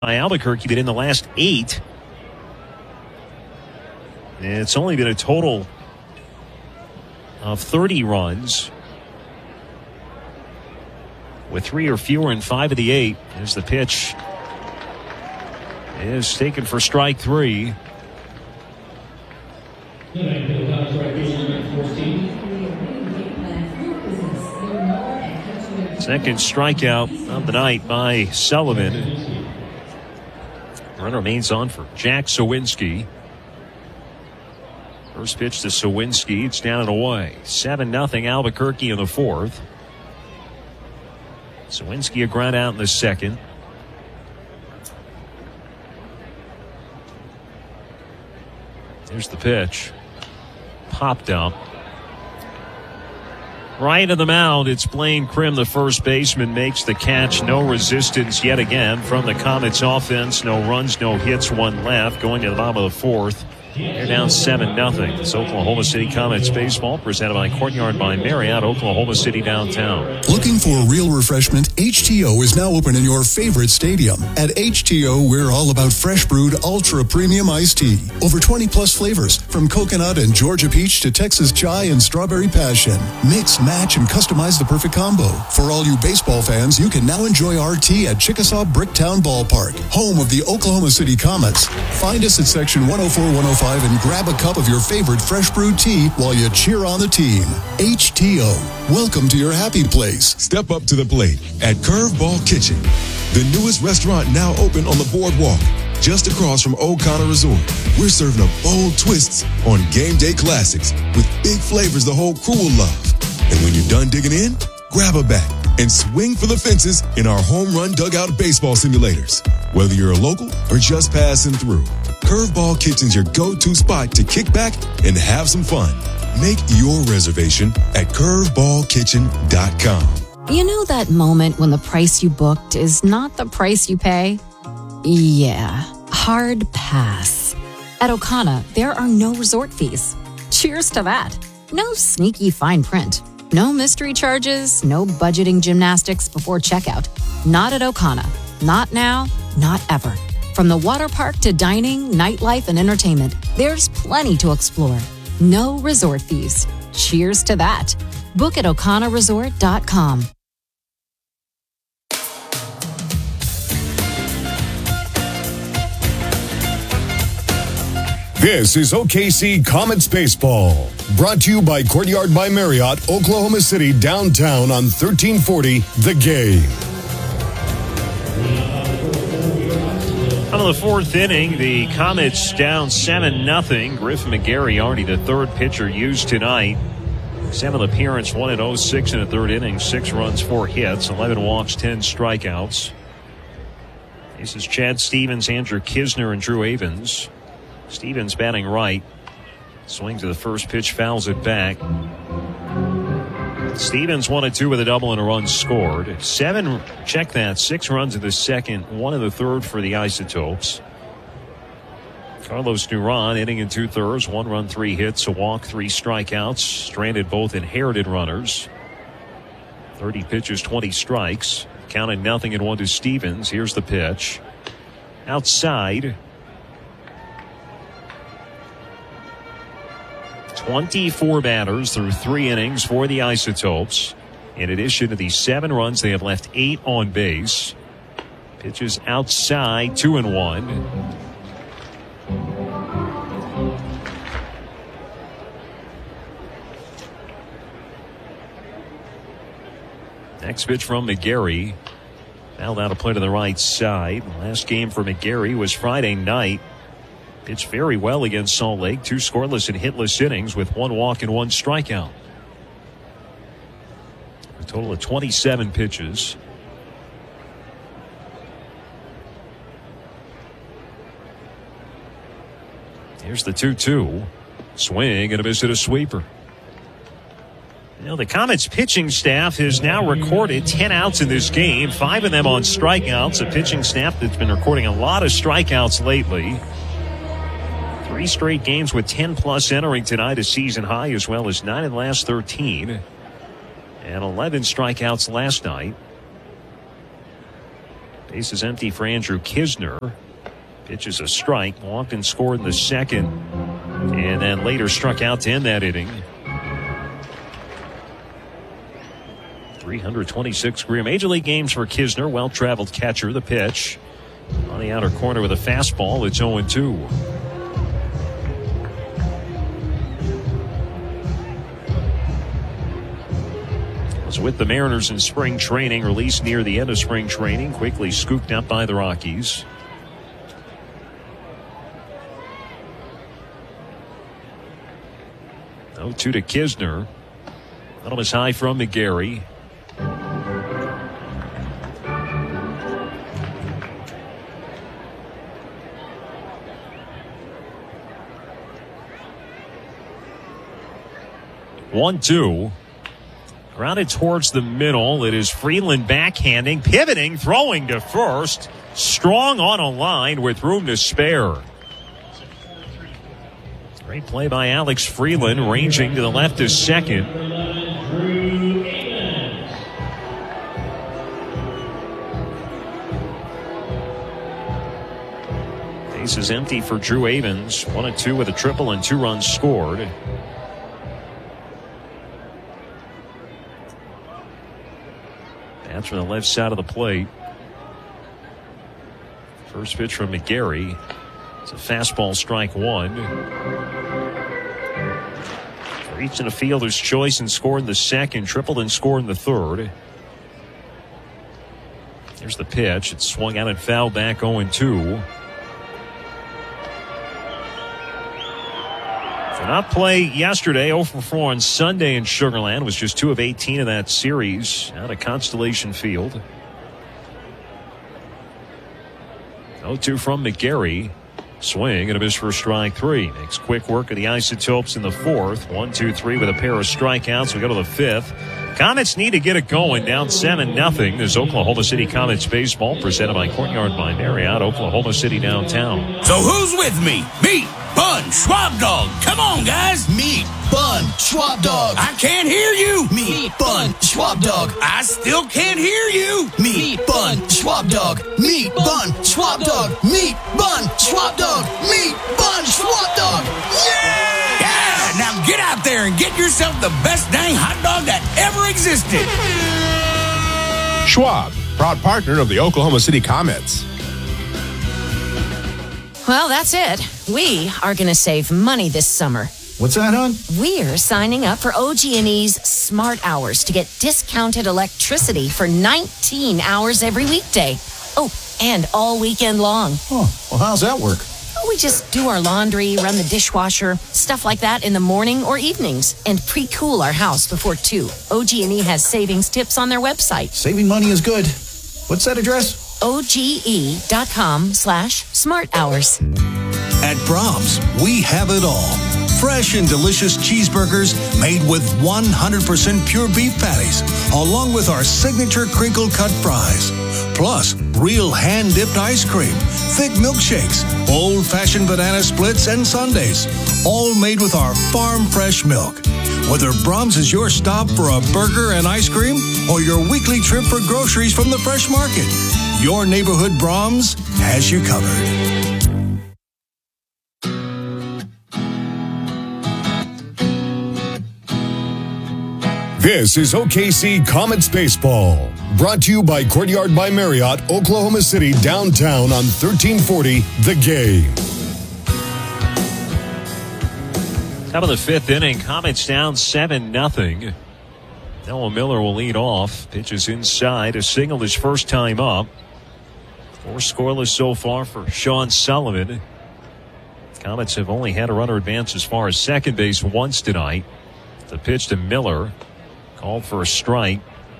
by Albuquerque, but in the last 8, it's only been a total of 30 runs, with 3 or fewer in 5 of the 8. As the pitch is taken for strike 3. Second strikeout of the night by Sullivan. Runner remains on for Jack Sawinski. First pitch to Sawinski. It's down and away. 7-0 Albuquerque in the 4th. Sawinski a ground out in the 2nd. Here's the pitch. Popped up. Right of the mound, it's Blaine Krim, the first baseman, makes the catch. No resistance yet again from the Comets offense. No runs, no hits, 1 left. Going to the bottom of the 4th. They're down 7-0. It's Oklahoma City Comets baseball, presented by Courtyard by Marriott, Oklahoma City downtown. Looking for real refreshment? HTO is now open in your favorite stadium. At HTO, we're all about fresh brewed ultra premium iced tea. Over 20 plus flavors, from coconut and Georgia peach to Texas chai and strawberry passion. Mix, match, and customize the perfect combo. For all you baseball fans, you can now enjoy our tea at Chickasaw Bricktown Ballpark, home of the Oklahoma City Comets. Find us at section 104-105 and grab a cup of your favorite fresh brewed tea while you cheer on the team. HTO. Welcome to your happy place. Step up to the plate at Curveball Kitchen, the newest restaurant now open on the boardwalk, just across from O'Connor Resort. We're serving up bold twists on game day classics with big flavors the whole crew will love. And when you're done digging in, grab a bat and swing for the fences in our home run dugout baseball simulators. Whether you're a local or just passing through, Curveball Kitchen's your go-to spot to kick back and have some fun. Make your reservation at curveballkitchen.com. You know that moment when the price you booked is not the price you pay? Yeah, hard pass. At O'Connor, there are no resort fees. Cheers to that. No sneaky fine print. No mystery charges, no budgeting gymnastics before checkout. Not at O'Connor. Not now, not ever. From the water park to dining, nightlife, and entertainment, there's plenty to explore. No resort fees. Cheers to that. Book at O'ConnorResort.com. This is OKC Comets Baseball, brought to you by Courtyard by Marriott, Oklahoma City, downtown on 1340 The Game. Out of the 4th inning, the Comets down 7-0. Griffin McGarry, already the 3rd pitcher used tonight. 7th appearance, 1-0, 6 in the 3rd inning, 6 runs, 4 hits, 11 walks, 10 strikeouts. This is Chad Stevens, Andrew Kisner, and Drew Avens. Stevens batting right. Swings to the first pitch, fouls it back. Stevens 1-2 with a double and a run scored. 6 runs in the 2nd, 1 in the 3rd for the Isotopes. Carlos Duran inning in 2/3, 1 run, 3 hits, a walk, 3 strikeouts. Stranded both inherited runners. 30 pitches, 20 strikes. Counted 0-1 to Stevens. Here's the pitch. Outside. 24 batters through 3 innings for the Isotopes. In addition to the 7 runs, they have left 8 on base. Pitches outside, 2-1. Next pitch from McGarry. Fouled out a play to the right side. Last game for McGarry was Friday night. Pitched very well against Salt Lake. 2 scoreless and hitless innings with 1 walk and 1 strikeout. A total of 27 pitches. Here's the 2-2. Swing and a miss at a sweeper. You know, the Comets pitching staff has now recorded 10 outs in this game, 5 of them on strikeouts. A pitching staff that's been recording a lot of strikeouts lately. 3 straight games with 10-plus entering tonight, a season high, as well as 9 in the last 13. And 11 strikeouts last night. Base is empty for Andrew Knizner. Pitch is a strike. Walked and scored in the second. And then later struck out to end that inning. 326 career Major League games for Knizner. Well-traveled catcher. The pitch on the outer corner with a fastball. It's 0-2. Was with the Mariners in spring training. Released near the end of spring training. Quickly scooped up by the Rockies. Oh, 2 to Knizner. That was high from McGarry. One, 2. Grounded towards the middle. It is Freeland backhanding, pivoting, throwing to first. Strong on a line with room to spare. Great play by Alex Freeland, ranging to the left to second. Base is empty for Drew Avens. 1-2 with a triple and 2 runs scored. That's from the left side of the plate. First pitch from McGarry. It's a fastball, strike 1. Reached in a fielder's choice and scored in the second. Tripled and scored in the third. Here's the pitch. It's swung out and fouled back 0-2. Did not play yesterday. 0 for 4 on Sunday in Sugar Land. Was just 2 of 18 in that series out of Constellation Field. 0-2 from McGarry. Swing and a miss for strike 3. Makes quick work of the Isotopes in the fourth. 1-2-3 with a pair of strikeouts. We go to the fifth. Comets need to get it going. Down 7-0. This Oklahoma City Comets baseball presented by Courtyard by Marriott, Oklahoma City downtown. So who's with me? Meat, bun, Schwab dog. Come on, guys. Meat, bun, Schwab dog. I can't hear you. Meat, bun, Schwab dog. I still can't hear you. Meat, bun, Schwab dog. Meat, bun, Schwab dog. Meat, bun, Schwab dog. Meat, bun, Schwab dog. Yeah! Yeah, now get out there and get yourself the best dang hot dog that ever existed. Schwab, proud partner of the Oklahoma City Comets. Well, that's it. We are going to save money this summer. What's that, hon? We're signing up for OG&E's Smart Hours to get discounted electricity for 19 hours every weekday. Oh, and all weekend long. Oh, well, how's that work? We just do our laundry, run the dishwasher, stuff like that in the morning or evenings, and pre-cool our house before 2. OG&E has savings tips on their website. Saving money is good. What's that address? OGE.com/smart hours. At Brahms, we have it all. Fresh and delicious cheeseburgers made with 100% pure beef patties, along with our signature crinkle cut fries. Plus, real hand-dipped ice cream, thick milkshakes, old-fashioned banana splits, and sundaes, all made with our farm-fresh milk. Whether Brahms is your stop for a burger and ice cream or your weekly trip for groceries from the fresh market, your neighborhood Brahms has you covered. This is OKC Comets Baseball. Brought to you by Courtyard by Marriott, Oklahoma City, downtown on 1340 The Game. Top of the fifth inning, Comets down 7-0. Noah Miller will lead off. Pitches inside, a single his first time up. 4 scoreless so far for Sean Sullivan. Comets have only had a runner advance as far as second base once tonight. The pitch to Miller. Called for a strike.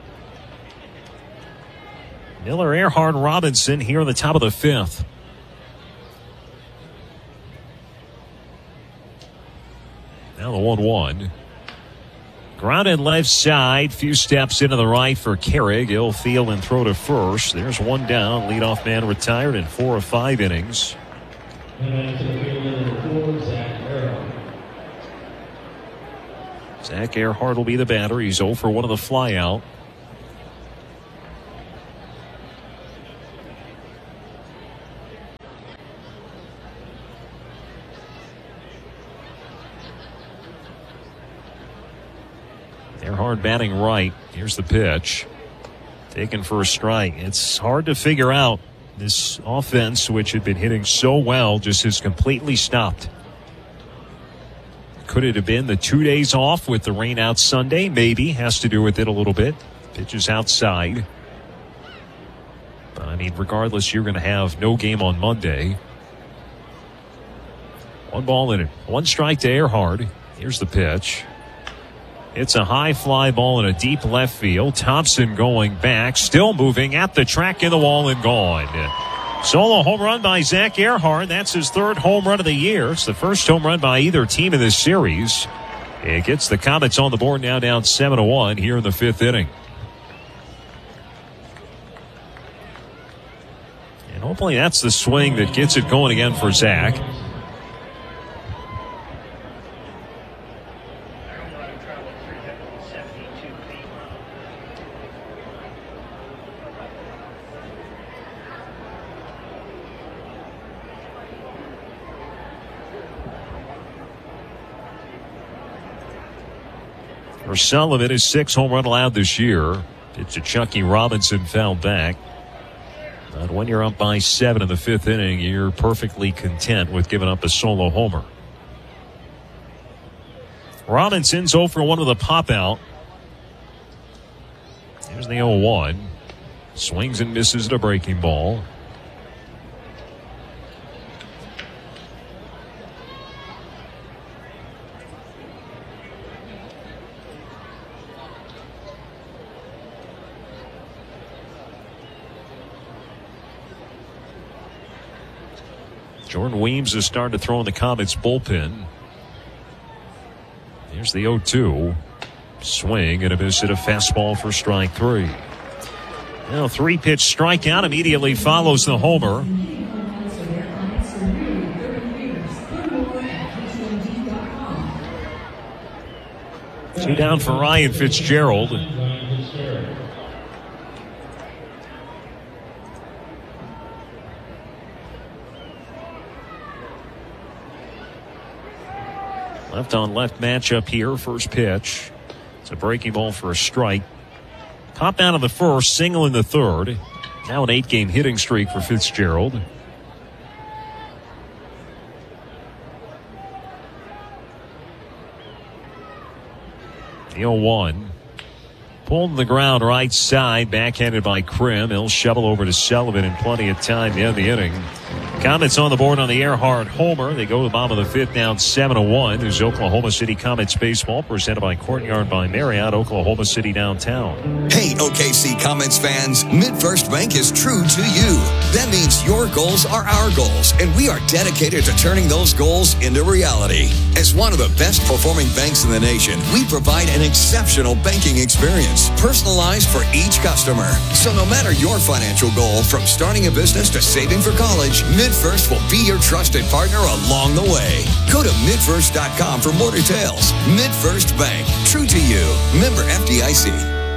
Miller, Earhart, Robinson here on the top of the fifth. Now the 1-1. Grounded left side. Few steps into the right for Carrig. He'll field and throw to first. There's one down. Leadoff man retired in 4 of 5 innings. Zach Earhart will be the batter. He's 0 for 1 of the flyout. Earhart batting right. Here's the pitch. Taken for a strike. It's hard to figure out. This offense, which had been hitting so well, just has completely stopped. Could it have been the 2 days off with the rain out Sunday? Maybe. Has to do with it a little bit. Pitches outside. But, I mean, regardless, you're going to have no game on Monday. 1 ball in it. 1 strike to Earhart. Here's the pitch. It's a high fly ball in a deep left field. Thompson going back, still moving at the track in the wall and gone. Solo home run by Zach Earhart. That's his 3rd home run of the year. It's the first home run by either team in this series. It gets the Comets on the board now, down 7-1 here in the 5th inning. And hopefully that's the swing that gets it going again for Zach. For Sullivan, his 6th home run allowed this year. It's a Chucky Robinson foul back. But when you're up by 7 in the 5th inning, you're perfectly content with giving up a solo homer. Robinson's 0 for 1 with a pop out. Here's the 0-1. Swings and misses at a breaking ball. Jordan Weems is starting to throw in the Comets bullpen. Here's the 0-2. Swing and a miss at a fastball for strike 3. Now 3-pitch strikeout immediately follows the homer. 2 down for Ryan Fitzgerald. Left on left matchup here. First pitch. It's a breaking ball for a strike. Pop out of the first, single in the 3rd. Now an 8-game hitting streak for Fitzgerald. The 0-1. Pulled to the ground right side. Backhanded by Krim. He'll shovel over to Sullivan in plenty of time to end the inning. Comets on the board on the Earhart homer. They go to the bottom of the 5th, down 7-1. There's Oklahoma City Comets baseball, presented by Courtyard by Marriott, Oklahoma City downtown. Hey, OKC Comets fans, MidFirst Bank is true to you. That means your goals are our goals, and we are dedicated to turning those goals into reality. As one of the best performing banks in the nation, we provide an exceptional banking experience, personalized for each customer. So no matter your financial goal, from starting a business to saving for college, MidFirst will be your trusted partner along the way. Go to midfirst.com for more details. MidFirst Bank, true to you. Member FDIC.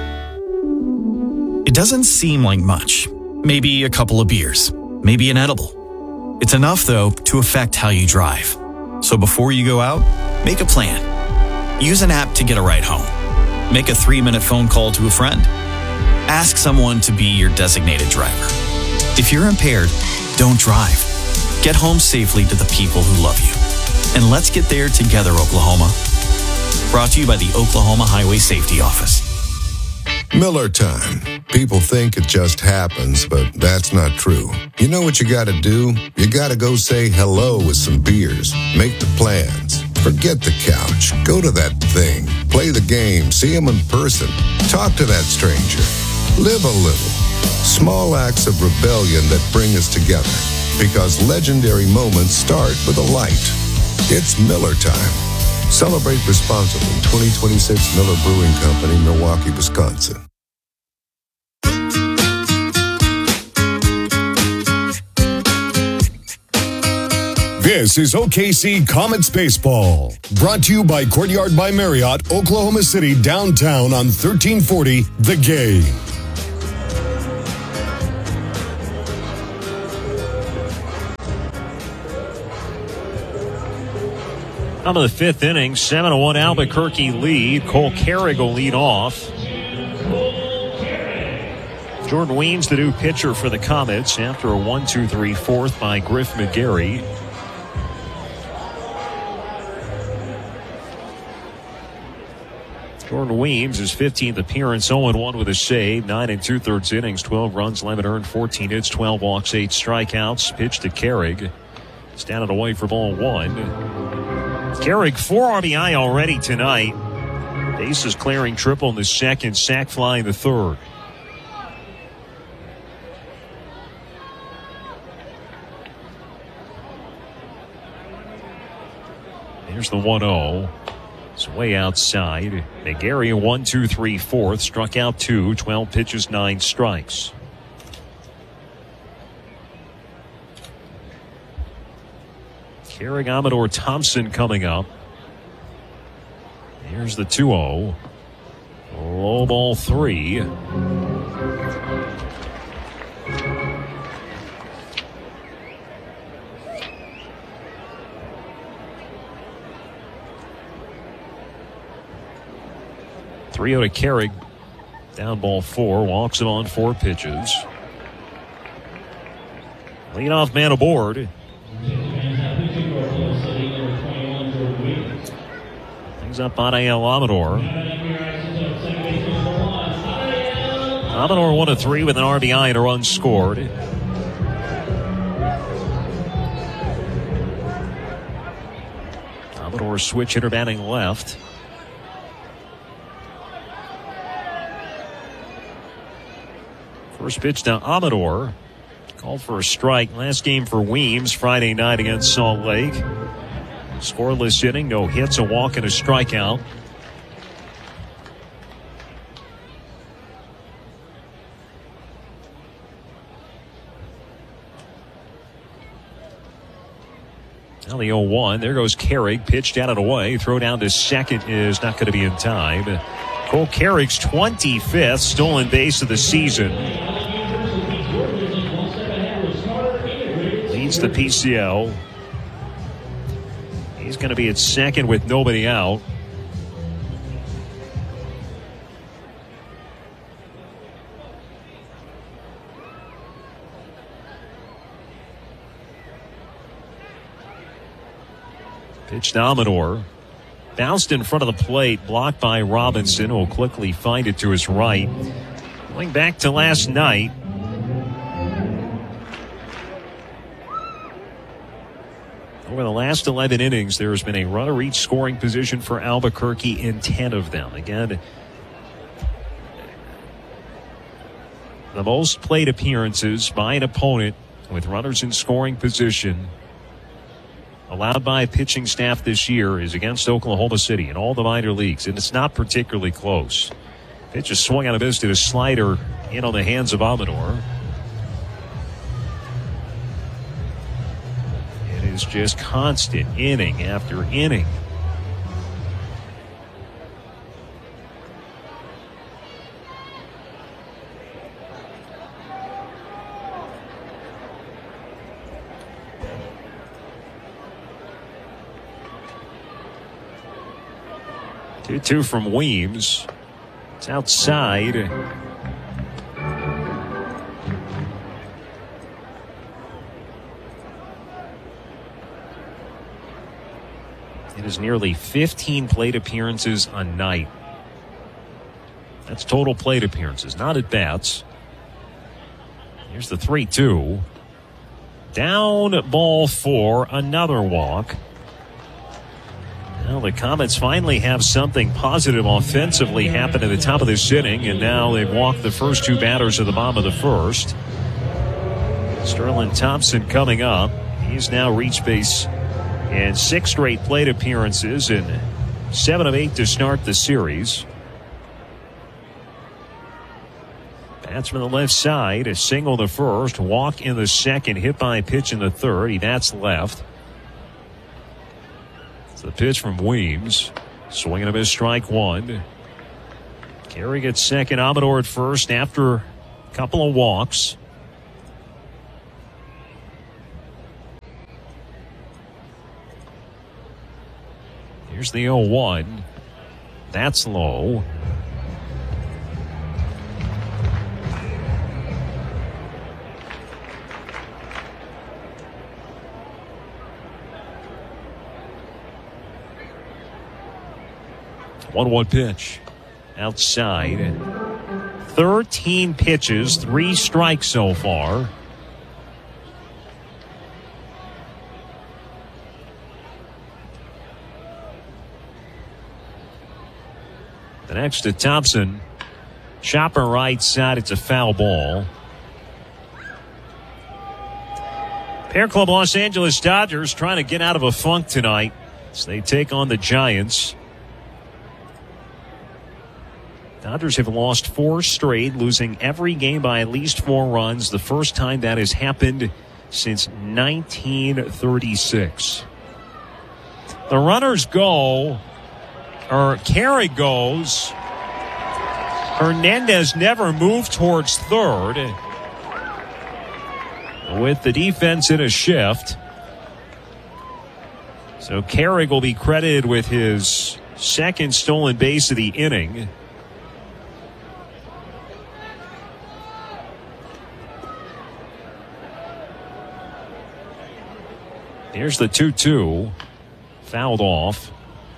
It doesn't seem like much. Maybe a couple of beers. Maybe an edible. It's enough, though, to affect how you drive. So before you go out, make a plan. Use an app to get a ride home. Make a 3-minute phone call to a friend. Ask someone to be your designated driver. If you're impaired, don't drive. Get home safely to the people who love you. And let's get there together, Oklahoma. Brought to you by the Oklahoma Highway Safety Office. Miller time. People think it just happens, but that's not true. You know what you gotta do? You gotta go say hello with some beers. Make the plans. Forget the couch. Go to that thing. Play the game. See them in person. Talk to that stranger. Live a little. Small acts of rebellion that bring us together. Because legendary moments start with a light. It's Miller time. Celebrate responsibly. 2026 Miller Brewing Company, Milwaukee, Wisconsin. This is OKC Comets Baseball. Brought to you by Courtyard by Marriott, Oklahoma City, downtown on 1340 The Game. Top of the fifth inning, 7-1 Albuquerque lead. Cole Carrig will lead off. Jordan Weems, the new pitcher for the Comets, after a 1-2-3 fourth by Griff McGarry. Jordan Weems, his 15th appearance, 0-1 with a save, 9 2/3 innings, 12 runs, 11 earned, 14 hits, 12 walks, 8 strikeouts. Pitch to Carrig. It's down and away for ball one. Carrig, 4 RBI already tonight. Bases clearing triple in the second, sac fly in the third. Here's the 1-0. It's way outside. McGarry, 1-2-3 fourth, struck out 2, 12 pitches, 9 strikes. Carrig, Amador, Thompson coming up. Here's the 2-0. Low ball 3. To Carrig. Down ball 4. Walks him on 4 pitches. Leadoff man aboard. Things up on A.L. Amador. Amador 1 of 3 with an RBI and a run scored. Amador switch hitter batting left. First pitch to Amador. Called for a strike. Last game for Weems Friday night against Salt Lake. Scoreless inning, no hits, a walk, and a strikeout. Now the 0-1. There goes Carrig. Pitched out and away. Throw down to second is not going to be in time. Cole Carrig's 25th stolen base of the season. Leads the PCL. He's going to be at second with nobody out. Pitch to Amador. Bounced in front of the plate, blocked by Robinson, who will quickly find it to his right. Going back to last night. Over the last 11 innings, there has been a runner each scoring position for Albuquerque in 10 of them. Again, the most plate appearances by an opponent with runners in scoring position allowed by a pitching staff this year is against Oklahoma City in all the minor leagues, and it's not particularly close. Pitch is swung out of miss to a slider in on the hands of Amador. It is just constant inning after inning. Two from Weems. It's outside. It is nearly 15 plate appearances a night. That's total plate appearances, not at bats. Here's the 3-2. Down ball 4, another walk. Well, the Comets finally have something positive offensively happen at the top of this inning, and now they've walked the first 2 batters of the bottom of the first. Sterling Thompson coming up. He's now reached base in 6 straight plate appearances and 7 of 8 to start the series. Bats from the left side, a single the first, walk in the second, hit by a pitch in the third. He bats left. The pitch from Weems. Swinging a miss, strike 1. Carrig at second, Amador at first after a couple of walks. Here's the 0-1. That's low. One pitch. Outside. 13 pitches, 3 strikes so far. The next to Thompson. Chopper right side. It's a foul ball. Bear Club Los Angeles Dodgers trying to get out of a funk tonight as they take on the Giants. Dodgers have lost 4 straight, losing every game by at least 4 runs. The first time that has happened since 1936. The runners go, or Carey goes. Hernandez never moved towards third. With the defense in a shift. So Carey will be credited with his second stolen base of the inning. Here's the 2-2. Fouled off.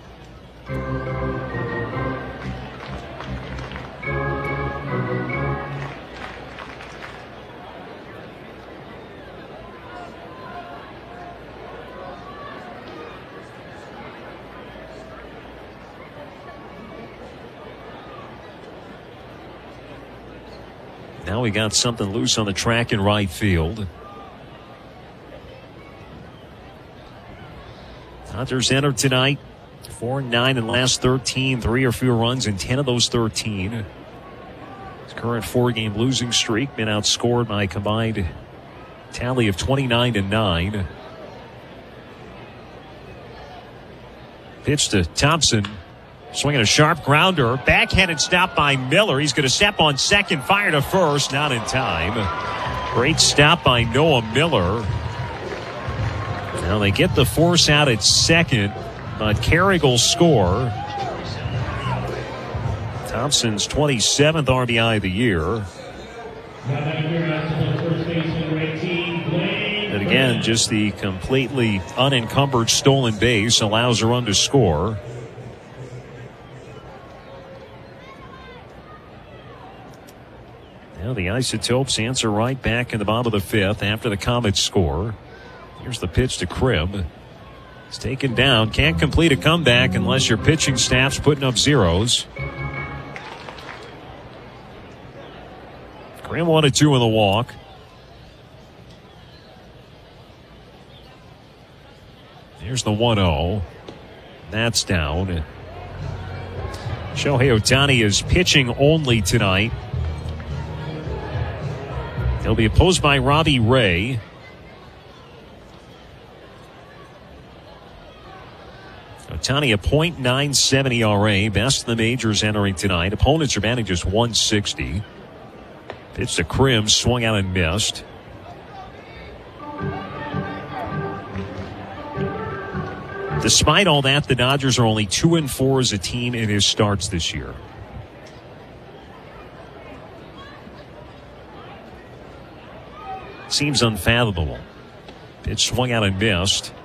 Now we got something loose on the track in right field. Dodgers entered tonight 4-9 in last 13, 3 or fewer runs in 10 of those 13. His current 4-game losing streak been outscored by a combined tally of 29-9. Pitch to Thompson, swinging a sharp grounder, backhanded stop by Miller. He's going to step on second, fire to first, not in time. Great stop by Noah Miller. Now they get the force out at second, but Carey will score. Thompson's 27th RBI of the year. And again, just the completely unencumbered stolen base allows a run to score. Now the Isotopes answer right back in the bottom of the 5th after the Comets score. Here's the pitch to Cribb. It's taken down. Can't complete a comeback unless your pitching staff's putting up zeros. Cribb wanted 2 in the walk. Here's the 1-0. That's down. Shohei Ohtani is pitching only tonight. He'll be opposed by Robbie Ray. Ohtani, a .97 ERA, best in the majors entering tonight. Opponents are batting just 160. Pitch to Cribb, swung out and missed. Despite all that, the Dodgers are only 2-4 as a team in his starts this year. Seems unfathomable. Pitch swung out and missed.